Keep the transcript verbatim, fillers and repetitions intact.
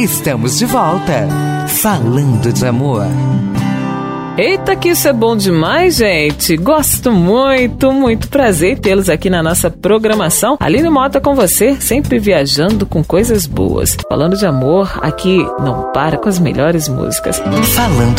Estamos de volta, falando de amor. Eita, que isso é bom demais, gente. Gosto muito, muito prazer tê-los aqui na nossa programação. Aline Mota com você, sempre viajando com coisas boas. Falando de amor, aqui não para com as melhores músicas. Falando